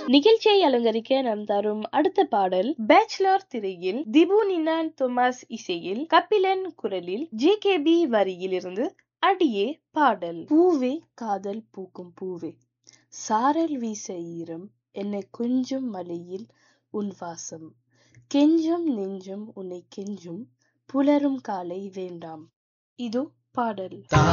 நிகழ்ச்சியை அலங்கரிக்க நாம் தரும் அடுத்த பாடல் பேச்சுலர் திரையில் திபு நினான் தொமாஸ் இசையில் கபிலன் குரலில் ஜேகேபி வரியில் இருந்து அடியே பாடல். பூவே காதல் பூக்கும் பூவே, சாரல் வீச ஈரம் என்னை கொஞ்சம் மலையில் உன் வாசம், கெஞ்சும் நெஞ்சும் உன்னை கெஞ்சும் புலரும் காலை வேண்டாம். இதோ பாடல்.